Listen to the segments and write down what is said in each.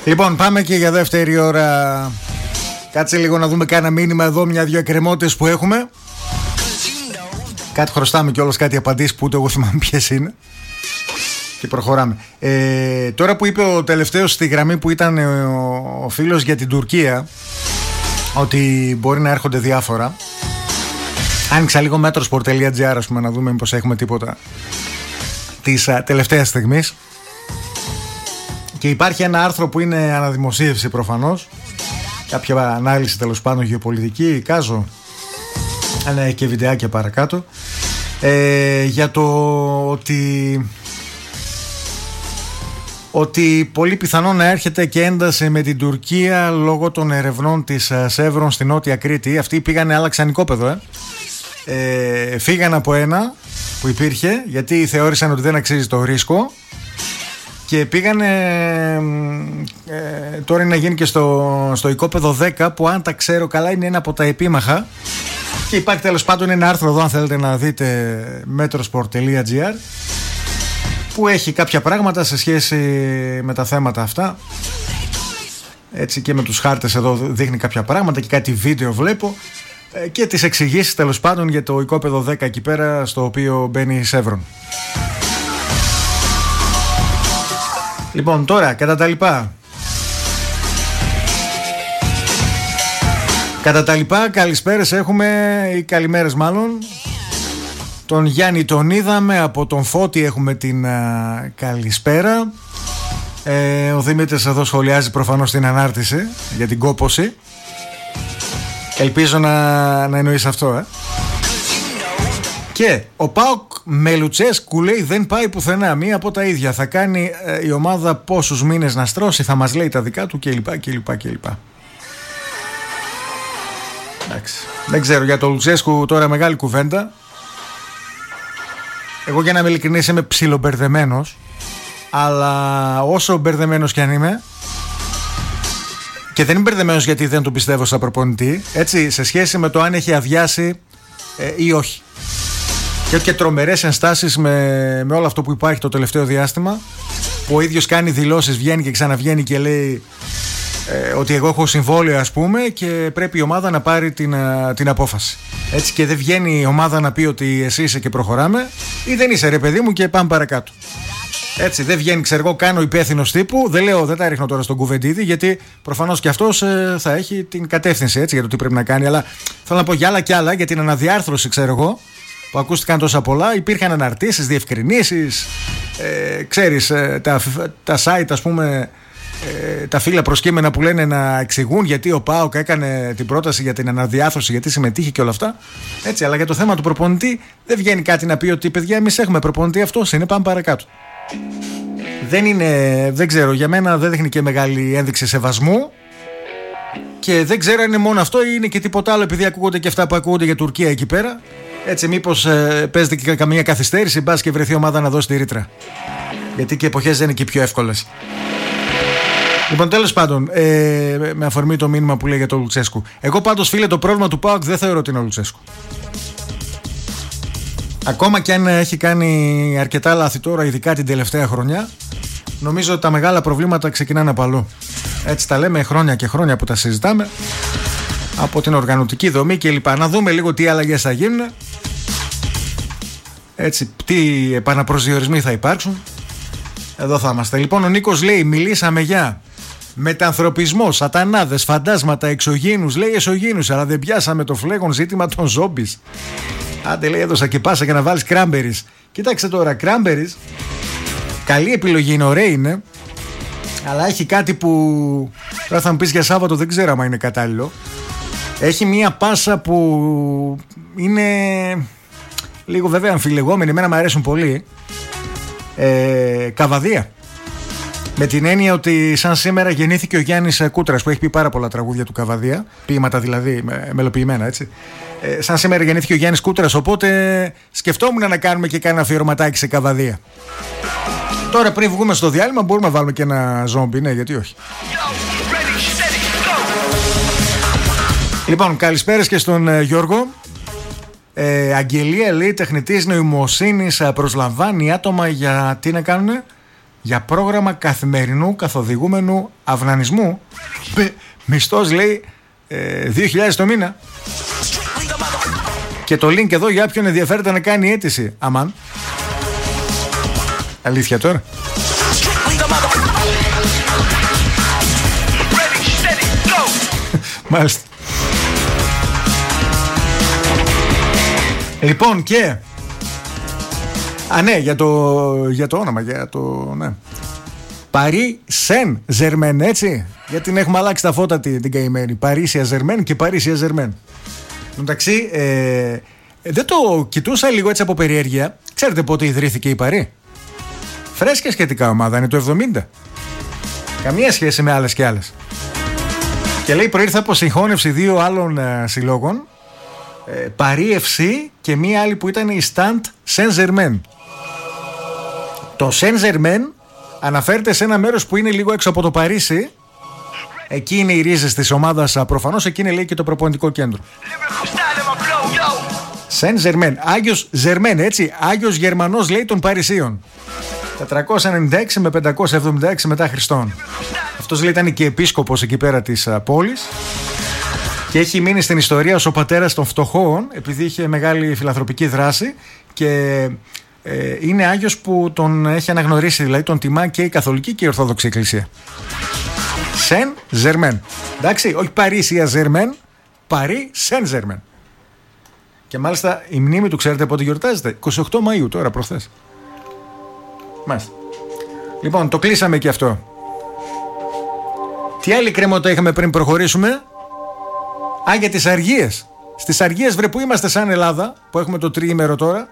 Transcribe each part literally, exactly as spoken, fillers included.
Λοιπόν, πάμε και για δεύτερη ώρα. Κάτσε λίγο να δούμε κάνα μήνυμα εδώ, μια-δυο εκκρεμότητες που έχουμε. Κάτι χρωστάμε κιόλας, κάτι απαντήσεις που ούτε εγώ θυμάμαι ποιες είναι. Και προχωράμε. Ε, τώρα που είπε ο τελευταίος στη γραμμή που ήταν ο, ο φίλος για την Τουρκία, ότι μπορεί να έρχονται διάφορα. Άνοιξα λίγο metrosport τελεία τζι άρ, ας πούμε, να δούμε μήπως έχουμε τίποτα της α, τελευταίας στιγμής. Και υπάρχει ένα άρθρο που είναι αναδημοσίευση προφανώς. Κάποια ανάλυση τέλος πάντων γεωπολιτική, εικάζω. Αλλά έχει και βιντεάκια παρακάτω. Ε, για το ότι... ότι πολύ πιθανό να έρχεται και ένταση με την Τουρκία λόγω των ερευνών της Σεύρων στη Νότια Κρήτη. Αυτοί πήγανε, άλλαξαν οικόπεδο, ε. Ε, φύγαν από ένα που υπήρχε γιατί θεώρησαν ότι δεν αξίζει το ρίσκο και πήγανε ε, τώρα να γίνει και στο, στο οικόπεδο δέκα που, αν τα ξέρω καλά, είναι ένα από τα επίμαχα. Και υπάρχει τέλος πάντων ένα άρθρο εδώ, αν θέλετε να δείτε, metrosport τελεία τζι άρ, που έχει κάποια πράγματα σε σχέση με τα θέματα αυτά. Έτσι, και με τους χάρτες εδώ δείχνει κάποια πράγματα και κάτι βίντεο βλέπω και τις εξηγήσεις τέλος πάντων για το οικόπεδο δέκα εκεί πέρα, στο οποίο μπαίνει η Σεύρων. Λοιπόν, τώρα κατά τα λοιπά Κατά τα λοιπά, καλησπέρες έχουμε, ή καλημέρες μάλλον. Τον Γιάννη τον είδαμε, από τον Φώτη έχουμε την α, καλησπέρα. ε, Ο Δημήτρης εδώ σχολιάζει προφανώς την ανάρτηση για την κόπωση. Ελπίζω να, να εννοείς αυτό, ε. Και ο ΠΑΟΚ με Λουτσέσκου λέει δεν πάει πουθενά. Μία από τα ίδια. Θα κάνει ε, η ομάδα πόσους μήνες να στρώσει, θα μας λέει τα δικά του κλπ. κλπ, κλπ. Εντάξει. Δεν ξέρω για τον Λουτσέσκου τώρα, μεγάλη κουβέντα. Εγώ, για να είμαι ειλικρινής, είμαι ψιλομπερδεμένος. Αλλά όσο μπερδεμένος κι αν είμαι, και δεν είμαι μπερδεμένος γιατί δεν τον πιστεύω σαν προπονητή, έτσι, σε σχέση με το αν έχει αδειάσει ε, ή όχι. Και, και τρομερές ενστάσεις με, με όλο αυτό που υπάρχει το τελευταίο διάστημα, που ο ίδιος κάνει δηλώσεις, βγαίνει και ξαναβγαίνει και λέει ε, ότι εγώ έχω συμβόλαιο, ας πούμε, και πρέπει η ομάδα να πάρει την, α, την απόφαση. Έτσι, και δεν βγαίνει η ομάδα να πει ότι εσύ είσαι και προχωράμε, ή δεν είσαι, ρε παιδί μου, και πάμε παρακάτω. Έτσι, δεν βγαίνει, ξέρω εγώ, κάνω υπεύθυνος τύπου. Δεν λέω, δεν τα ρίχνω τώρα στον Κουβεντίδη, γιατί προφανώς και αυτός ε, θα έχει την κατεύθυνση, έτσι, για το τι πρέπει να κάνει. Αλλά θέλω να πω για άλλα κι άλλα, για την αναδιάρθρωση, ξέρω εγώ, που ακούστηκαν τόσα πολλά. Υπήρχαν αναρτήσεις, διευκρινήσεις, ε, ξέρεις, ε, τα, τα site, ας πούμε, ε, τα φύλλα προσκύμενα που λένε να εξηγούν γιατί ο ΠΑΟΚ έκανε την πρόταση για την αναδιάρθρωση, γιατί συμμετείχε και όλα αυτά. Έτσι, αλλά για το θέμα του προπονητή δεν βγαίνει κάτι να πει ότι, παιδιά, εμείς έχουμε προπονητή, αυτός είναι, πάμε παρακάτω. Δεν είναι, δεν ξέρω, για μένα δεν δείχνει και μεγάλη ένδειξη σεβασμού. Και δεν ξέρω αν είναι μόνο αυτό ή είναι και τίποτα άλλο, επειδή ακούγονται και αυτά που ακούγονται για Τουρκία εκεί πέρα. Έτσι, μήπως ε, παίζεται και καμία καθυστέρηση, μπας και βρεθεί ομάδα να δώσει τη ρήτρα. Γιατί και εποχές δεν είναι και πιο εύκολες. Λοιπόν, τέλος πάντων, ε, με αφορμή το μήνυμα που λέει για τον Λουτσέσκου. Εγώ πάντως, φίλε, το πρόβλημα του ΠΑΟΚ δεν θεωρώ ότι είναι ο Λουτσέσκου. Ακόμα και αν έχει κάνει αρκετά λάθη τώρα, ειδικά την τελευταία χρονιά, νομίζω ότι τα μεγάλα προβλήματα ξεκινάνε από αλλού. Έτσι τα λέμε χρόνια και χρόνια που τα συζητάμε, από την οργανωτική δομή κλπ. Να δούμε λίγο τι αλλαγές θα γίνουν, έτσι, τι επαναπροσδιορισμοί θα υπάρξουν. Εδώ θα είμαστε. Λοιπόν, ο Νίκος λέει, μιλήσαμε για μετανθρωπισμό, σατανάδες, φαντάσματα, εξωγήινους. Λέει εσωγήινους, αλλά δεν πιάσαμε το φλέγον ζήτημα των ζόμπις. Άντε, λέει, έδωσα και πάσα για να βάλεις cranberries. Κοίταξε τώρα, cranberries, καλή επιλογή είναι, ωραία είναι, αλλά έχει κάτι που τώρα θα μου πεις για Σάββατο, δεν ξέρω αν είναι κατάλληλο. Έχει μία πάσα που είναι λίγο, βέβαια, αμφιλεγόμενη. Εμένα μου αρέσουν πολύ. ε, Καβαδία. Με την έννοια ότι σαν σήμερα γεννήθηκε ο Γιάννης Κούτρας, που έχει πει πάρα πολλά τραγούδια του Καβαδία, ποίηματα δηλαδή, με, μελοποιημένα, έτσι. Ε, σαν σήμερα γεννήθηκε ο Γιάννης Κούτρας, οπότε σκεφτόμουν να κάνουμε και κάνα αφιερωματάκι σε Καβαδία. Τώρα, πριν βγούμε στο διάλειμμα, μπορούμε να βάλουμε και ένα ζόμπι, ναι, γιατί όχι. Λοιπόν, καλησπέρες και στον ε, Γιώργο. ε, Αγγελία λέει, τεχνητής νοημοσύνης προσλαμβάνει άτομα για τι να κάνουνε? για πρόγραμμα καθημερινού καθοδηγούμενου αυνανισμού. Μισθός λέει ε, δύο χιλιάδες το μήνα. Και το link εδώ για όποιον ενδιαφέρεται να κάνει αίτηση. Αμάν. Αλήθεια τώρα. Μάλιστα. Λοιπόν και Α ναι, για το, για το όνομα, για το, ναι. Παρί Σεν Ζερμέν, έτσι. Γιατί την έχουμε αλλάξει τα φώτα την, την καημένη. Παρίσια Ζερμέν και Παρίσια Ζερμέν. Εντάξει, ε, δεν το κοιτούσα λίγο έτσι από περιέργεια. Ξέρετε πότε ιδρύθηκε η Παρί? Φρέσκια σχετικά ομάδα, είναι το εβδομήντα. Καμία σχέση με άλλες και άλλες. Και λέει προήρθε από συγχώνευση δύο άλλων ε, συλλόγων, ε, Παρί εφ σι και μία άλλη που ήταν η Σταντ Σεν Ζερμέν. Το Σεν Ζερμέν αναφέρεται σε ένα μέρος που είναι λίγο έξω από το Παρίσι. Εκεί είναι οι ρίζες της ομάδας προφανώς, εκεί είναι λέει και το προπονητικό κέντρο. Σεν Ζερμέν, Άγιος Ζερμέν, έτσι, Άγιος Γερμανός λέει των Παρισίων. τετρακόσια ενενήντα έξι με πεντακόσια εβδομήντα έξι μετά Χριστόν. Αυτός λέει ήταν και επίσκοπος εκεί πέρα της α, πόλης και έχει μείνει στην ιστορία ως ο πατέρας των φτωχών επειδή είχε μεγάλη φιλανθρωπική δράση και ε, είναι Άγιος που τον έχει αναγνωρίσει, δηλαδή τον τιμά και η Καθολική και η Ορθόδοξη Εκκλησία. Σεν Ζερμέν. Εντάξει, όχι Παρίσια Ζερμέν, Παρί Σεν Ζερμέν. Και μάλιστα η μνήμη του ξέρετε πότε γιορτάζεται? εικοστή ογδόη Μαΐου, τώρα προχθές. Μάλιστα. Λοιπόν, το κλείσαμε και αυτό. Τι άλλη κρέμματα είχαμε πριν προχωρήσουμε? Α, για τις αργίες. Στις αργίες βρε που είμαστε σαν Ελλάδα, που έχουμε το τριήμερο τώρα.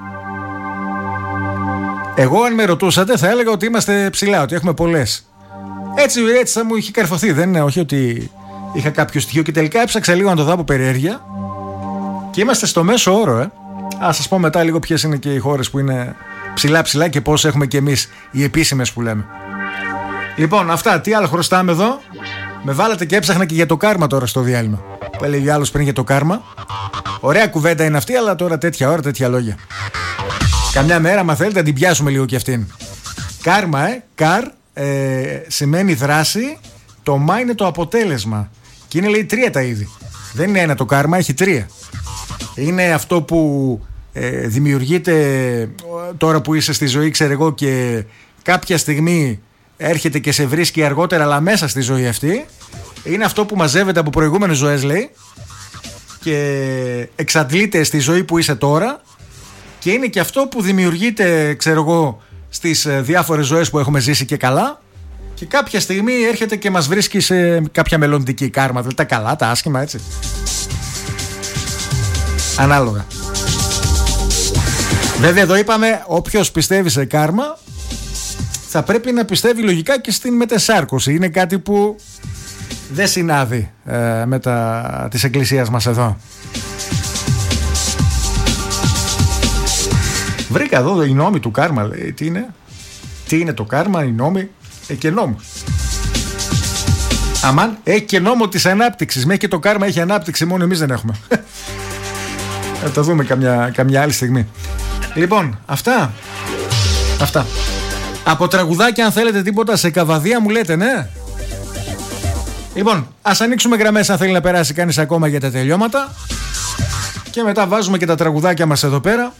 Εγώ αν με ρωτούσατε θα έλεγα ότι είμαστε ψηλά, ότι έχουμε πολλές. Έτσι, έτσι θα μου είχε καρφωθεί, δεν είναι? Όχι ότι είχα κάποιο στοιχείο και τελικά έψαξα λίγο να το δω από περιέργεια. Και είμαστε στο μέσο όρο, ε. Ας σας πω μετά λίγο ποιες είναι και οι χώρες που είναι ψηλά ψηλά και πώς έχουμε και εμείς οι επίσημες που λέμε. Λοιπόν, αυτά, τι άλλο χρωστάμε εδώ? Με βάλατε και έψαχνα και για το κάρμα τώρα στο διάλειμμα. Που έλεγε άλλος πριν για το κάρμα. Ωραία κουβέντα είναι αυτή, αλλά τώρα τέτοια ώρα, τέτοια λόγια. Καμιά μέρα, μα θέλετε, να την πιάσουμε λίγο κι αυτήν. Κάρμα, ε, καρ ε, σημαίνει δράση. Το μα είναι το αποτέλεσμα. Και είναι λέει τρία τα είδη. Δεν είναι ένα το κάρμα, έχει τρία. Είναι αυτό που ε, δημιουργείται τώρα που είσαι στη ζωή, ξέρω εγώ, και κάποια στιγμή έρχεται και σε βρίσκει αργότερα, αλλά μέσα στη ζωή αυτή. Είναι αυτό που μαζεύεται από προηγούμενες ζωές, λέει, και εξαντλείται στη ζωή που είσαι τώρα. Και είναι και αυτό που δημιουργείται, ξέρω εγώ, στις διάφορες ζωές που έχουμε ζήσει και καλά. Και κάποια στιγμή έρχεται και μας βρίσκει σε κάποια μελλοντική κάρμα. Δηλαδή τα καλά, τα άσχημα, έτσι. Ανάλογα. Βέβαια εδώ είπαμε όποιος πιστεύει σε κάρμα θα πρέπει να πιστεύει λογικά και στην μετεσάρκωση. Είναι κάτι που δεν συνάδει ε, με τα της εκκλησίας μας εδώ. Βρήκα εδώ οι νόμοι του κάρμα, λέει. Τι είναι? Τι είναι το κάρμα, οι νόμοι? Ε, και νόμος. Αμάν, έχει και νόμο της ανάπτυξης. Μέχρι και το κάρμα έχει ανάπτυξη, μόνο εμείς δεν έχουμε. Θα το δούμε καμιά, καμιά άλλη στιγμή. Λοιπόν, αυτά. Αυτά. Από τραγουδάκια, αν θέλετε τίποτα σε καβαδία, μου λέτε, ναι. Λοιπόν, ας ανοίξουμε γραμμές αν θέλει να περάσει κανείς ακόμα για τα τελειώματα. Και μετά βάζουμε και τα τραγουδάκια μας εδώ πέρα.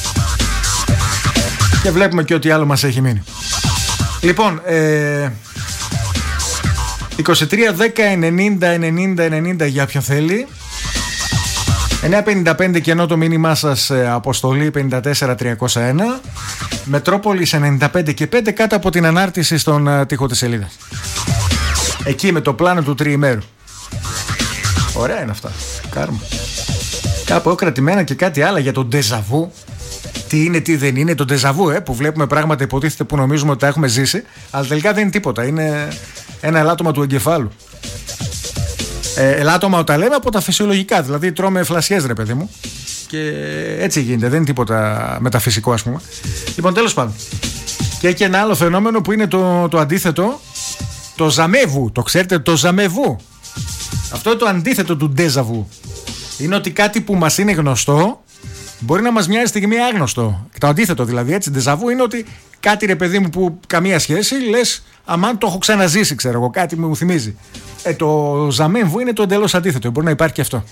Και βλέπουμε και ό,τι άλλο μας έχει μείνει. Λοιπόν, ε, είκοσι τρία δέκα ενενήντα ενενήντα ενενήντα για ποιον θέλει. εννιά πενήντα πέντε και ενώ το μήνυμά σας, ε, αποστολή πενήντα τέσσερα τριακόσια ένα. Μετρόπολης ενενήντα πέντε και πέντε κάτω από την ανάρτηση στον uh, τοίχο της σελίδας. Εκεί με το πλάνο του τριημέρου. Ωραία είναι αυτά. Κάρμα. Κάπου έχω κρατημένα και κάτι άλλο για τον ντεζαβού. Τι είναι, τι δεν είναι. Το ντεζαβού, ε, που βλέπουμε πράγματα υποτίθεται που νομίζουμε ότι τα έχουμε ζήσει, αλλά τελικά δεν είναι τίποτα. Είναι ένα ελάττωμα του εγκεφάλου. Ε, ελάττωμα όταν λέμε από τα φυσιολογικά. Δηλαδή τρώμε φλασιές, ρε παιδί μου. Και έτσι γίνεται. Δεν είναι τίποτα μεταφυσικό, ας πούμε. Λοιπόν, τέλος πάντων. Και έχει ένα άλλο φαινόμενο που είναι το, το αντίθετο. Το ζαμεύου. Το ξέρετε, το ζαμεύου. Αυτό είναι το αντίθετο του ντεζαβού. Είναι ότι κάτι που μας είναι γνωστό μπορεί να μας μοιάζει στιγμή άγνωστο. Το αντίθετο δηλαδή, έτσι. Ντεζαβού είναι ότι κάτι ρε παιδί μου που καμία σχέση, λες αμάν το έχω ξαναζήσει, ξέρω εγώ, κάτι μου θυμίζει. Ε, το Ζαμέμβου είναι το εντελώς αντίθετο, μπορεί να υπάρχει και αυτό.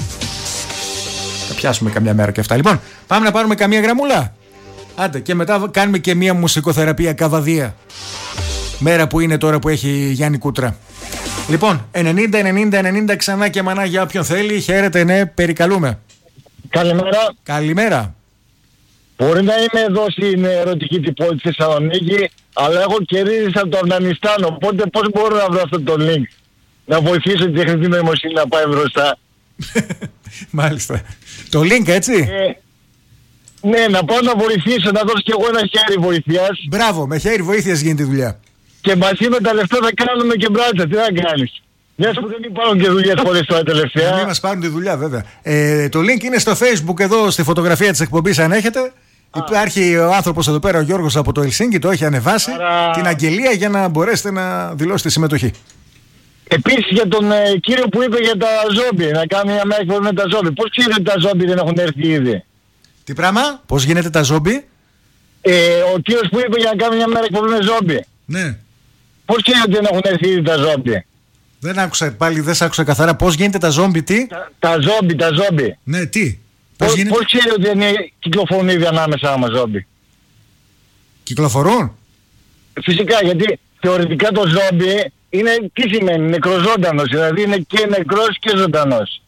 Θα πιάσουμε καμιά μέρα και αυτά. Λοιπόν, πάμε να πάρουμε καμία γραμμούλα. Άντε, και μετά κάνουμε και μία μουσικοθεραπεία καβαδία. Μέρα που είναι τώρα που έχει Γιάννη Κούτρα. Λοιπόν, ενενήντα ενενήντα ενενήντα ξανά και μανά για όποιον θέλει. Χαίρετε, ναι, περικαλούμε. Καλημέρα. Καλημέρα. Μπορεί να είμαι εδώ στην ερωτική τυπώτη της Θεσσαλονίκη, αλλά έχω κερδίσει από το Αφγανιστάν, οπότε πώς μπορώ να βρω αυτό το link, να βοηθήσω την τεχνητή νοημοσύνη να πάει μπροστά. Μάλιστα. Το link, έτσι. Ε, ναι, να πάω να βοηθήσω, να δώσω κι εγώ ένα χέρι βοηθειάς. Μπράβο, με χέρι βοήθειας γίνεται η δουλειά. Και μαζί με τα λεφτά θα κάνουμε και μπράτσα, τι να κάνεις. Μιας που δεν υπάρχουν και δουλειές πολλές τώρα τελευταία. Να μην μας πάρουν τη δουλειά, βέβαια. Ε, το link είναι στο Facebook εδώ, στη φωτογραφία της εκπομπής, αν έχετε. Α. Υπάρχει ο άνθρωπος εδώ πέρα, ο Γιώργος από το Ελσίνκι, το έχει ανεβάσει. Άρα... την αγγελία για να μπορέσετε να δηλώσετε συμμετοχή. Επίσης για τον ε, κύριο που είπε για τα ζόμπι, να κάνει μια μέρα εκπομπή με τα ζόμπι. Πώς ξέρετε τα ζόμπι δεν έχουν έρθει ήδη? Τι πράγμα, πώς γίνεται τα ζόμπι? Ε, ο κύριος που είπε για να κάνει μια μέρα εκπομπή με ζόμπι. Ναι. Πώς ξέρετε δεν έχουν έρθει ήδη τα ζόμπι? Δεν άκουσα, πάλι δεν σ' άκουσα καθαρά. Πώς γίνεται τα ζόμπι, τι? Τα, τα ζόμπι, τα ζόμπι. Ναι, τι? Πώς, πώς, πώς ξέρετε ότι δεν κυκλοφορούν ήδη ανάμεσα άμα ζόμπι? Κυκλοφορούν? Φυσικά, γιατί θεωρητικά το ζόμπι είναι, τι σημαίνει, νεκροζώντανος, δηλαδή είναι και νεκρός και ζωντανός.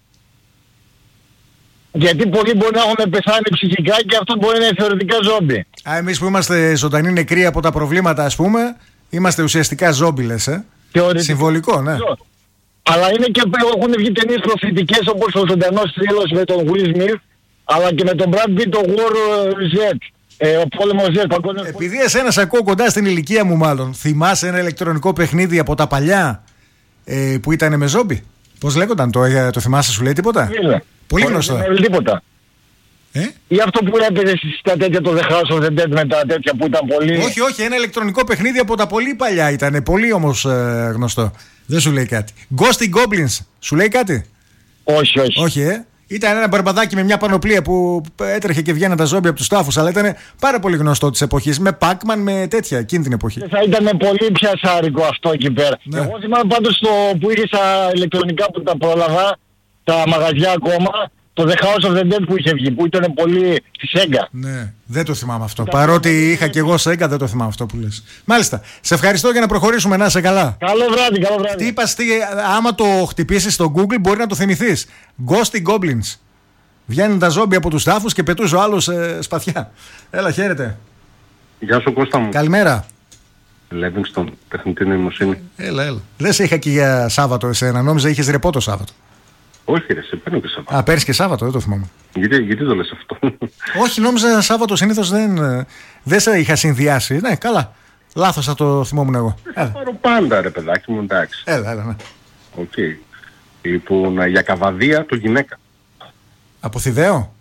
Γιατί πολλοί μπορεί να έχουν πεθάνει ψυχικά και αυτό μπορεί να είναι θεωρητικά ζόμπι. Α, εμείς που είμαστε ζωντανοί νεκροί από τα προβλήματα, ας πούμε, είμαστε ουσιαστικά ζόμπι, λες, ε? Θεωρητικά. Συμβολικό, ναι. Αλλά είναι και έχουν βγει ταινίες προφητικές όπως ο ζωντανός θρύλος με τον Will Smith, αλλά και με τον Brad Pitt το War Z. Ε, ο πόλεμος Z, παγκόσμιος. Επειδή εσένα σε ακούω κοντά στην ηλικία μου, μάλλον, θυμάσαι ένα ηλεκτρονικό παιχνίδι από τα παλιά ε, που ήταν με ζόμπι? Πώς λέγονταν, το, το θυμάσαι, σου λέει τίποτα? Είναι. Πολύ γνωστό. Δεν λέει τίποτα. Ε? Ή αυτό που έπαιζε στα τέτοια το The House of the Dead με τα τέτοια που ήταν πολύ... Όχι, όχι, ένα ηλεκτρονικό παιχνίδι από τα πολύ παλιά ήταν. Πολύ όμως ε, γνωστό. Δεν σου λέει κάτι. Ghosty Goblins, σου λέει κάτι? Όχι, όχι. Όχι, ε. Ήταν ένα μπαρμπαδάκι με μια πανοπλία που έτρεχε και βγαίνανε τα ζόμπι από τους τάφους, αλλά ήταν πάρα πολύ γνωστό της εποχής. Με Pac-Man, με τέτοια, εκείνη την εποχή. Θα ήταν πολύ πιασάρικο αυτό εκεί πέρα. Ναι. Εγώ θυμάμαι πάντως το που είχε στα ηλεκτρονικά που τα πρόλαβα, τα μαγαζιά ακόμα, το The House of the Dead που είχε βγει, που ήταν πολύ στη Sega. Ναι, δεν το θυμάμαι αυτό. Ήταν... Παρότι είχα και εγώ Sega, δεν το θυμάμαι αυτό που λες. Μάλιστα. Σε ευχαριστώ για να προχωρήσουμε. Να είσαι καλά. Καλό βράδυ, καλό βράδυ. Τι είπα, τι, άμα το χτυπήσεις στο Google, μπορεί να το θυμηθείς. Ghosty Goblins. Βγαίνουν τα ζόμπι από τους τάφους και πετούσε ο άλλος ε, σπαθιά. Έλα, χαίρετε. Γεια σου, Κώστα μου. Καλημέρα. Livingston, τεχνητή νοημοσύνη. Έλα, έλα. Δεν σε είχα και για Σάββατο εσένα. Νόμιζα είχες ρεπό το Σάββατο. Όχι, ρε, σε παίρνω και Σάββατο. Α, παίρνεις και Σάββατο, δεν το θυμάμαι. Γιατί, γιατί το λες αυτό? Όχι, νόμιζα Σάββατο συνήθως δεν, δεν σε είχα συνδυάσει. Ναι, καλά. Λάθος θα το θυμόμουν εγώ. Θα πάρω πάντα, ρε παιδάκι μου, εντάξει. Έλα, έλα, ναι. Οκ. Okay. Λοιπόν, για καβαδία το γυναίκα. Από Θηδαίο?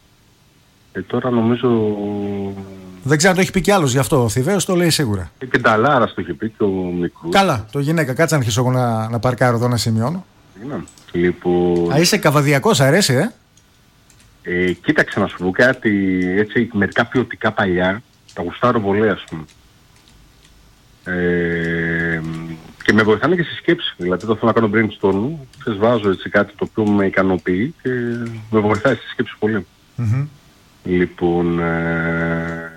Ε, τώρα νομίζω... Δεν ξέρω αν το έχει πει κι άλλος γι' αυτό. Ο Θηδαίος το λέει σίγουρα. Ε, και Νταλάρας το είχε πει και ο μικρός. Καλά, το γυναίκα. Κάτσε να αρχίσω εγώ να, να παρκάρω εδώ να σημειώνω. Ναι. Λοιπόν... Α, είσαι καβαδιακός, αρέσει, ε? ε? Κοίταξε να σου πω κάτι, έτσι, μερικά ποιοτικά παλιά, τα γουστάρω πολύ, ας πούμε. Ε, και με βοηθάνε και στη σκέψη. Δηλαδή το θέλω να κάνω brainstorm, θες βάζω έτσι κάτι το οποίο με ικανοποιεί και με βοηθάει στη σκέψη πολύ. Mm-hmm. Λοιπόν, ε,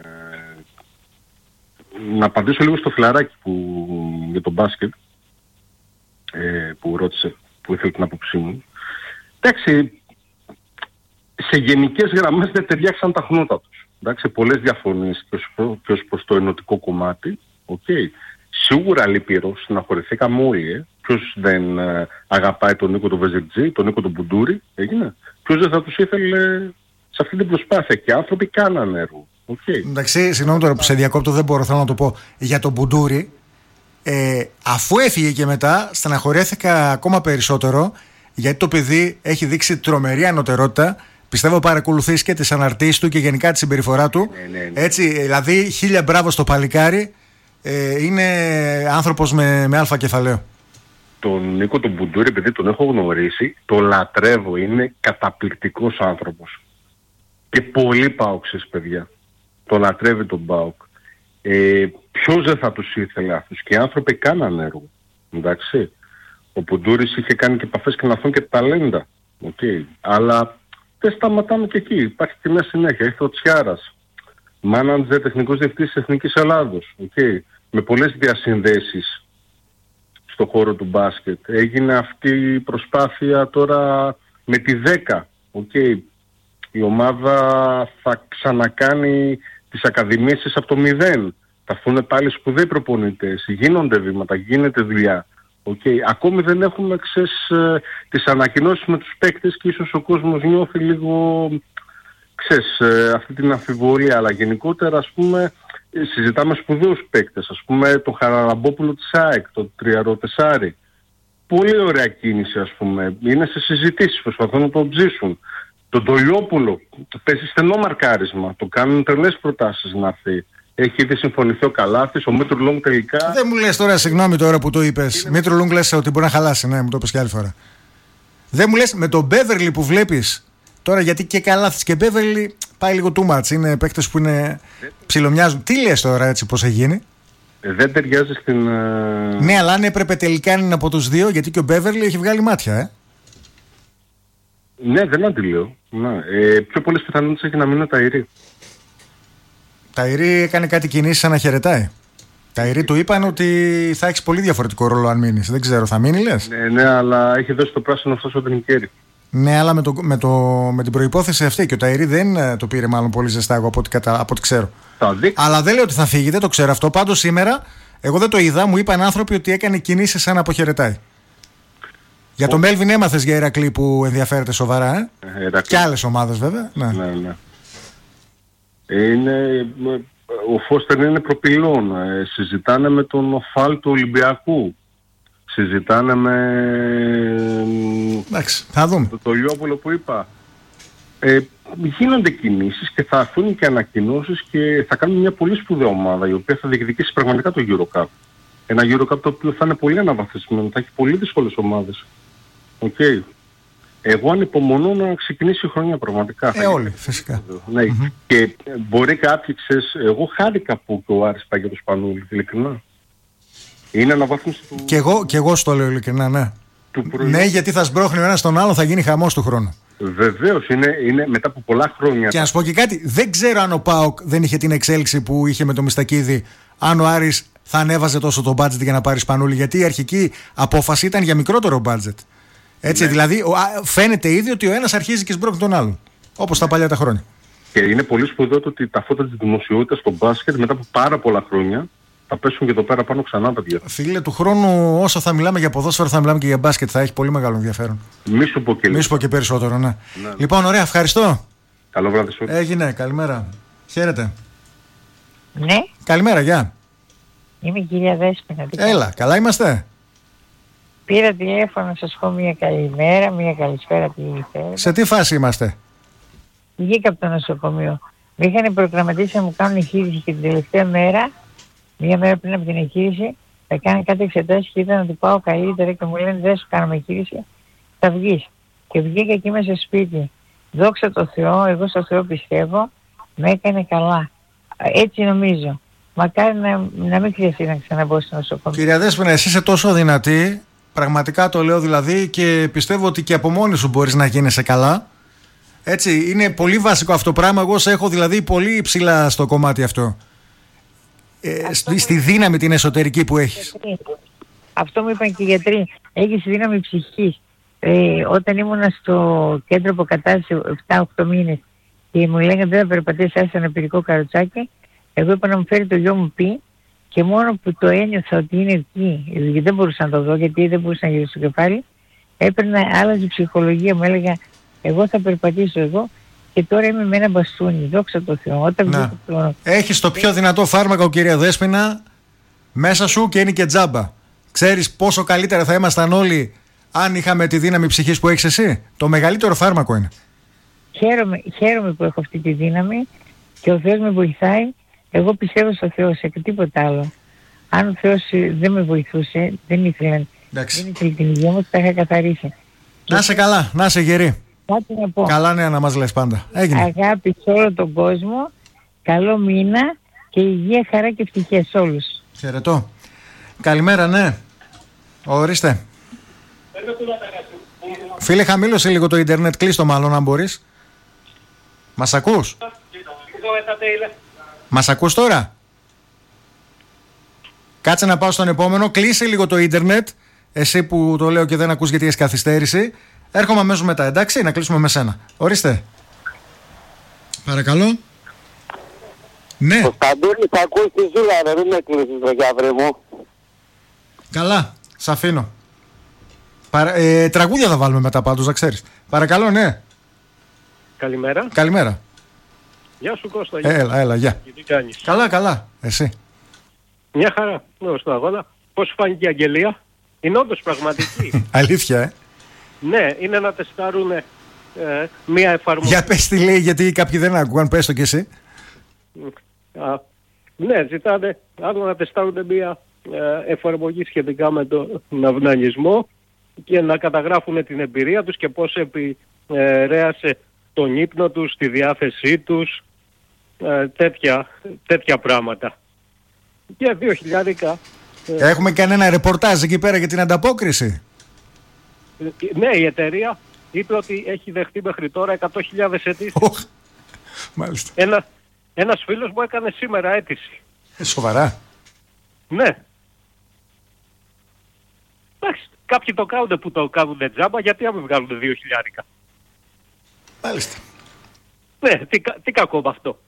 να απαντήσω λίγο στο φιλαράκι που, για το μπάσκετ, ε, που ρώτησε, που ήθελε την άποψή μου. Εντάξει, σε γενικές γραμμές δεν ταιριάξαν τα χνότα τους. Εντάξει, πολλές διαφωνίες και ως προς το ενωτικό κομμάτι. Okay. Σίγουρα λυπηρό, συναχωρηθήκαμε όλοι. Ε. Ποιος δεν ε, αγαπάει τον Νίκο τον Βεζερτζή, τον Νίκο τον Μπουντούρη, έγινε. Ποιος δεν θα τους ήθελε σε αυτή την προσπάθεια. Και οι άνθρωποι κάνανε έργο. Okay. Εντάξει, συγγνώμη τώρα που σε διακόπτω, δεν μπορώ, θέλω να το πω. Για τον Μπουντούρη, ε, αφού έφυγε και μετά, στεναχωρέθηκα ακόμα περισσότερο, γιατί το παιδί έχει δείξει τρομερή ανωτερότητα. Πιστεύω παρακολουθείς και τις αναρτήσεις του και γενικά τη συμπεριφορά του. Ναι, ναι, ναι. Έτσι, δηλαδή, χίλια μπράβο στο παλικάρι. Ε, είναι άνθρωπος με, με αλφα κεφαλαίο. Τον Νίκο τον Μπουντούρη, επειδή τον έχω γνωρίσει, το λατρεύω. Είναι καταπληκτικός άνθρωπος. Και πολύ πάοξες, παιδιά. Το λατρεύει τον ΠΑΟΚ. Ε, ποιος δεν θα τους ήθελε αυτούς, και οι άνθρωποι κάνανε έργο, εντάξει. Ο Πουντούρης είχε κάνει και επαφές και να έρθουν και ταλέντα, okay. Αλλά δεν σταματάμε και εκεί, υπάρχει και μια συνέχεια. Ήρθε ο Τσιάρας, μάνατζερ, τεχνικός διευθυντής της Εθνικής Ελλάδος, okay. Με πολλές διασυνδέσεις στον χώρο του μπάσκετ. Έγινε αυτή η προσπάθεια τώρα με τη δέκα, okay. Η ομάδα θα ξανακάνει τις ακαδημίες της από το μηδέν. Θα έρθουν πάλι σπουδαίοι προπονητές, γίνονται βήματα, γίνεται δουλειά. Okay. Ακόμη δεν έχουμε ξέρεις, ε, τις ανακοινώσεις με τους παίκτες και ίσως ο κόσμος νιώθει λίγο ξέρεις, ε, αυτή την αμφιβολία. Αλλά γενικότερα ας πούμε συζητάμε σπουδαίους παίκτες. Ας πούμε το Χαραλαμπόπουλο της ΑΕΚ, το Τριαρό Τεσάρι. Πολύ ωραία κίνηση ας πούμε. Είναι σε συζητήσεις, προσπαθούν να το ψήσουν. Τον Τολιόπουλο παίζει στενό μαρκάρισμα. Το κάνουν τρελές προτάσεις να έρθει. Έχει ήδη συμφωνηθεί ο Καλάθης, ο Μήτρου Λόγκ τελικά. Δεν μου λες τώρα, συγγνώμη τώρα που το είπες. Είναι... Μήτρου Λόγκ λες ότι μπορεί να χαλάσει, ναι, μου το είπες και άλλη φορά. Δεν μου λες με τον Μπέβερλι που βλέπεις τώρα, γιατί και Καλάθης και Μπέβερλι πάει λίγο too much. Είναι παίκτες που είναι ψιλομοιάζουν. Τι λες τώρα έτσι, πώς θα γίνει? Ε, δεν ταιριάζει στην. Ναι, αλλά αν έπρεπε τελικά είναι από τους δύο, γιατί και ο Μπέβερλι έχει βγάλει μάτια, ε. Ναι, δεν αντιλέω. Ναι. Ε, πιο πολλές πιθανότητες έχει να μείνει ο Ταϊρή. Ταϊρή έκανε κάτι κινήσεις σαν να χαιρετάει. Ταϊρή του είπαν ότι θα έχεις πολύ διαφορετικό ρόλο αν μείνεις. Δεν ξέρω, θα μείνει λες? Ναι, ναι, αλλά έχει δώσει το πράσινο αυτό στον Τρινκέρι. Ναι, αλλά με, το, με, το, με την προϋπόθεση αυτή, και ο Ταϊρή δεν το πήρε μάλλον πολύ ζεστά εγώ από ό,τι, κατα, από ό,τι ξέρω. Αλλά δεν λέω ότι θα φύγει, δεν το ξέρω αυτό. Πάντως σήμερα, εγώ δεν το είδα, μου είπαν άνθρωποι ότι έκανε κινήσεις σαν να αποχαιρετάει. Για ο... τον Μέλβιν έμαθες για Ηρακλή που ενδιαφέρεται σοβαρά, ε? ε και άλλες ομάδες βέβαια. Ναι, ναι. ναι. Είναι, ο Φώστερ είναι προπυλών. Ε, συζητάνε με τον Οφάλ του Ολυμπιακού. Συζητάνε με εντάξει, θα δούμε. το Τολιόπουλο που είπα. Ε, γίνονται κινήσεις και θα έρθουν και ανακοινώσεις και θα κάνουν μια πολύ σπουδαία ομάδα η οποία θα διεκδικήσει πραγματικά το EuroCup. Ένα EuroCup το οποίο θα είναι πολύ αναβαθμισμένο, θα έχει πολύ δύσκολες ομάδες. Okay. Εγώ ανυπομονώ να ξεκινήσει η χρονιά πραγματικά. Ε, όλοι, φυσικά. Ναι. Mm-hmm. Και μπορεί κάποιοι, ξέρεις, εγώ χάρηκα που ο Άρης πάει για το Σπανούλη, ειλικρινά. Είναι αναβάθμιση του... Και εγώ, και εγώ στο λέω ειλικρινά, ναι. Ναι, γιατί θα σμπρώχνει ο ένας τον άλλο, θα γίνει χαμός του χρόνου. Βεβαίως, είναι, είναι μετά από πολλά χρόνια. Και να σου πω και κάτι, δεν ξέρω αν ο ΠΑΟΚ δεν είχε την εξέλιξη που είχε με το Μιστακίδη, αν ο Άρης θα ανέβαζε τόσο το budget για να πάρει Σπανούλη, γιατί η αρχική απόφαση ήταν για μικρότερο budget. Έτσι, ναι. Δηλαδή φαίνεται ήδη ότι ο ένας αρχίζει και σμπρώχνει τον άλλον. Όπως ναι. τα παλιά τα χρόνια. Και είναι πολύ σπουδαίο το ότι τα φώτα της δημοσιότητας στο μπάσκετ μετά από πάρα πολλά χρόνια θα πέσουν και εδώ πέρα πάνω ξανά τα παιδιά. Φίλε, του χρόνου όσο θα μιλάμε για ποδόσφαιρο θα μιλάμε και για μπάσκετ. Θα έχει πολύ μεγάλο ενδιαφέρον. Μη σου πω και, Μη σου πω και περισσότερο, ναι. ναι. Λοιπόν, ωραία, ευχαριστώ. Καλό βράδυ σου. Έγινε, καλημέρα. Χαίρετε. Ναι. Καλημέρα, γεια. Είμαι η κυρία Δέσποινα. Έλα, καλά είμαστε. Πήρα τηλέφωνο να σας πω μια καλημέρα, μια καλησπέρα τι θέλετε. Σε τι φάση είμαστε? Βγήκα από το νοσοκομείο. Με είχαν προγραμματίσει να μου κάνουν εγχείρηση και την τελευταία μέρα, μία μέρα πριν από την εγχείρηση, θα κάνω κάτι εξετάσεις και είδα να του πάω καλύτερα και μου λένε δεν σου κάνουμε εγχείρηση, θα βγεις. Και βγήκα εκεί μέσα στο σπίτι. Δόξα τω Θεώ, εγώ στο Θεό πιστεύω, με έκανε καλά. Έτσι νομίζω. Μακάρι να, να μην χρειαστεί να ξαναμπω στο νοσοκομείο. Κυρία Δέσποινα, εσύ είσαι τόσο δυνατή, πραγματικά το λέω δηλαδή, και πιστεύω ότι και από μόνη σου μπορείς να γίνεσαι καλά. Έτσι, είναι πολύ βασικό αυτό το πράγμα. Εγώ σε έχω δηλαδή πολύ υψηλά στο κομμάτι αυτό. Ε, στη, στη δύναμη την εσωτερική που έχεις. Αυτό μου είπαν και οι γιατροί. Έχεις δύναμη ψυχής. Ε, όταν ήμουν στο κέντρο αποκατάστασης επτά οκτώ μήνες και μου λέγανε δεν θα περπατήσεις σε ένα πυρικό καροτσάκι, εγώ είπα να μου φέρει το γιο μου πει, και μόνο που το ένιωθα ότι είναι εκεί, γιατί δεν μπορούσα να το δω, γιατί δεν μπορούσα να γυρίσω στο κεφάλι, έπαιρνα, άλλαζε η ψυχολογία μου, έλεγα εγώ θα περπατήσω εγώ και τώρα είμαι με ένα μπαστούνι, δόξα τω Θεώ. Όταν το... Έχεις το πιο δυνατό φάρμακο, κυρία Δέσποινα, μέσα σου και είναι και τζάμπα. Ξέρεις πόσο καλύτερα θα ήμασταν όλοι αν είχαμε τη δύναμη ψυχής που έχεις εσύ? Το μεγαλύτερο φάρμακο είναι. Χαίρομαι, χαίρομαι που έχω αυτή τη δύναμη και ο Θεός με βοηθάει. Εγώ πιστεύω στο Θεό, σε τίποτα άλλο. Αν ο Θεός δεν με βοηθούσε, δεν ήθελε, δεν ήθελε την υγεία μου, θα είχα καθαρίσει. Να είσαι καλά, να είσαι γερή. Κάτι να πω. Καλά νέα να μας λες πάντα. Έγινε. Αγάπη σε όλο τον κόσμο, καλό μήνα και υγεία, χαρά και ευτυχία σε όλους. Χαιρετώ. Καλημέρα, ναι. Ορίστε. Φίλε, χαμήλωσε λίγο το ίντερνετ, κλείστο μάλλον αν μπορείς. Μας ακούς? Μας ακούς τώρα? Κάτσε να πάω στον επόμενο. Κλείσε λίγο το ίντερνετ. Εσύ που το λέω και δεν ακούς γιατί έχεις καθυστέρηση. Έρχομαι αμέσως μετά, εντάξει, να κλείσουμε με σένα. Ορίστε. Παρακαλώ. Ναι. Κωνσταντίνη, θα ακούς τη Ζούλα, ρε, δεν με κλείσεις, ρε Γιάβρη μου. Καλά, σ' αφήνω. Παρα... Ε, τραγούδια θα βάλουμε μετά πάντως, να ξέρεις. Παρακαλώ, ναι. Καλημέρα. Καλημέρα. Γεια σου Κώστα. Έλα, έλα, γεια. Τι κάνεις? Καλά, καλά. Εσύ? Μια χαρά. Ναι, στον αγώνα. Πώς φάνηκε η αγγελία? Είναι όντως πραγματική. Αλήθεια, ε. Ναι, είναι να τεστάρουν ε, μία εφαρμογή. Για πες τι λέει, γιατί κάποιοι δεν άκουγαν, πες το κι εσύ. Α, ναι, ζητάνε άλλο να τεστάρουν μία ε, εφαρμογή σχετικά με τον αυνανισμό και να καταγράφουν την εμπειρία τους και πώς επηρέασε τον ύπνο τους, τη διάθεσή τους, ε, τέτοια, τέτοια πράγματα. Και δύο χιλιάρικα. Ε, Έχουμε κανένα ρεπορτάζ εκεί πέρα για την ανταπόκριση? Ναι, η εταιρεία είπε ότι έχει δεχτεί μέχρι τώρα εκατό χιλιάδες αιτήσεις. Oh, μάλιστα. Ένα, ένας φίλος μου έκανε σήμερα αίτηση. Ε, σοβαρά? Ναι. Εντάξει, κάποιοι το κάνουν που το κάνουν τζάμπα, γιατί να μην βγάλουν δύο χιλιάρικα. Μάλιστα. Ναι, τι, τι κακό με αυτό.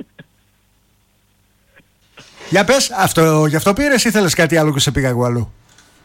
Για πες, αυτό, γι' αυτό πήρες ή θέλεις κάτι άλλο και σε πήγα εγώ αλλού?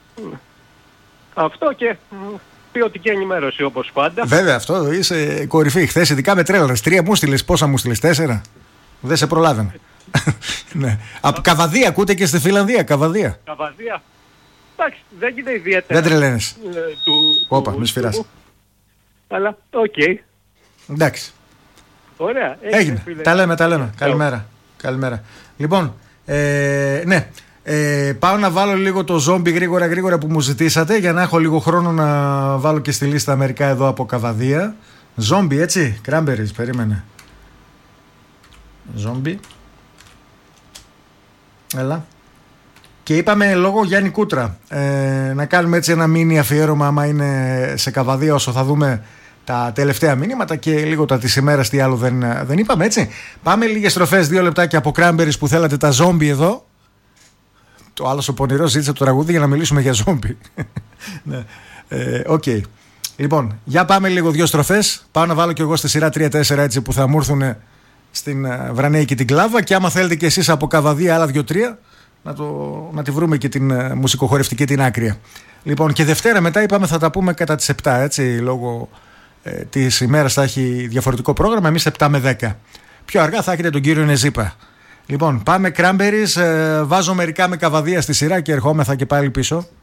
Αυτό και ποιοτική ενημέρωση όπως πάντα. Βέβαια, αυτό είσαι κορυφή. Χθες ειδικά με τρέλαρες. Τρία μου στείλες, πόσα μου στείλες? Τέσσερα. Δεν σε προλάβαινα. Ναι. Από Καβαδία, ακούτε και στη Φιλανδία. Καβαδία. Καβαδία. Εντάξει, δεν είναι ιδιαίτερα. Δεν τρελαίνεις. Ε, του, Όπα, του, μη σφυράς. Αλλά, οκ. Okay. Εντάξει. Ωραία. Έγινε. Φίλε. Τα λέμε, τα λέμε. Καλημέρα. Καλημέρα. Λοιπόν, ε, ναι. Ε, πάω να βάλω λίγο το ζόμπι γρήγορα γρήγορα που μου ζητήσατε, για να έχω λίγο χρόνο να βάλω και στη λίστα μερικά εδώ από Καβαδία. Ζόμπι, έτσι. Cranberries, περίμενε. Ζόμπι. Έλα. Και είπαμε λόγω Γιάννη Κούτρα ε, να κάνουμε έτσι ένα μίνι αφιέρωμα άμα είναι σε Καβαδία, όσο θα δούμε τα τελευταία μήνυματα και λίγο τα της ημέρας, τι άλλο δεν, δεν είπαμε, έτσι. Πάμε λίγες στροφές, δύο λεπτάκια από Cranberries που θέλατε, τα ζόμπι εδώ. Το άλλος ο πονηρός ζήτησε το τραγούδι για να μιλήσουμε για ζόμπι. Ναι. ε, okay. Λοιπόν, για πάμε λίγο δύο στροφές. Πάω να βάλω κι εγώ στη σειρά τρία τέσσερα έτσι που θα μου έρθουν στην Βρανέικη την κλάβα, και άμα θέλετε κι εσείς από Καβαδία άλλα δύο τρία να, το, να τη βρούμε και την uh, μουσικοχορευτική την άκρια. Λοιπόν, και Δευτέρα μετά είπαμε θα τα πούμε κατά τις επτά, έτσι, λόγω ε, της ημέρας θα έχει διαφορετικό πρόγραμμα, εμείς επτά με δέκα. Πιο αργά θα έχετε τον κύριο Νεζίπα. Λοιπόν, πάμε Cranberries, ε, βάζω μερικά με Καβαδία στη σειρά και ερχόμεθα και πάλι πίσω.